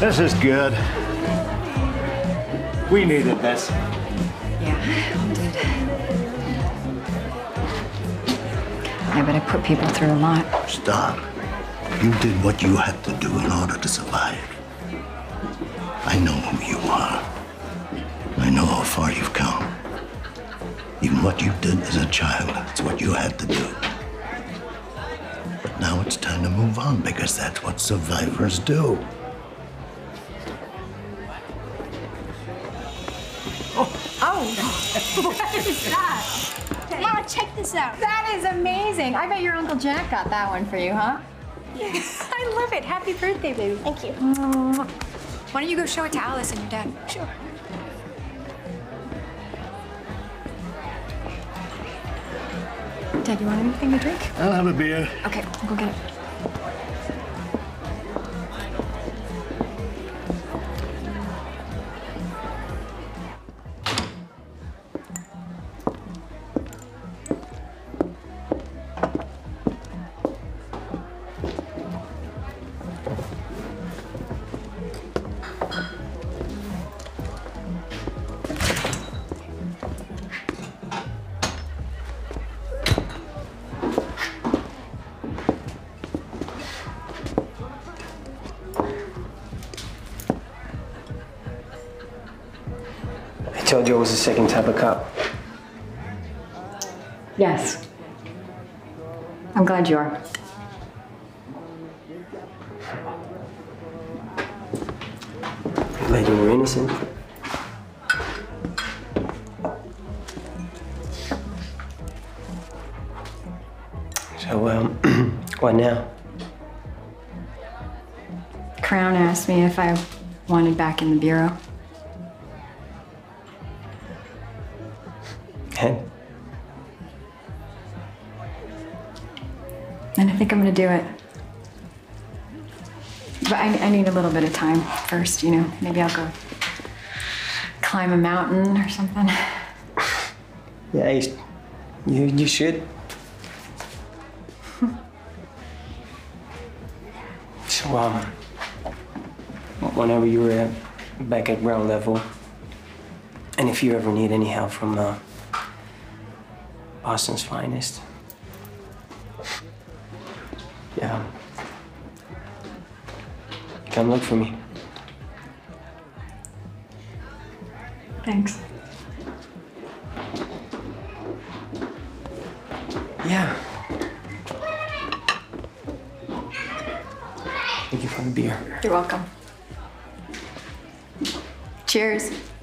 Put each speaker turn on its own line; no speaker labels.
This is good. We needed this.
Yeah, we did. Yeah, but I put people through a lot.
Stop. You did what you had to do in order to survive. I know who you are. I know how far you've come. Even what you did as a child, it's what you had to do. But now it's time to move on because that's what survivors do.
Oh, what is that?
Mama, check this out.
That is amazing. I bet your Uncle Jack got that one for you, huh?
Yeah.
I love it. Happy birthday, baby.
Thank you.
Why don't you go show it to Alice and your dad?
Sure.
Dad, you want anything to drink?
I'll have a beer.
Okay, I'll go get it.
I told you I was the second type of cop.
Yes. I'm glad you are.
Glad you were innocent. So, what now?
Crown asked me if I wanted back in the Bureau. And I think I'm gonna do it. But I need a little bit of time first, you know. Maybe I'll go climb a mountain or something.
Yeah, you should. So, whenever you're back at ground level, and if you ever need any help from Boston's finest, yeah, come look for me.
Thanks.
Yeah. Thank you for the beer.
You're welcome. Cheers.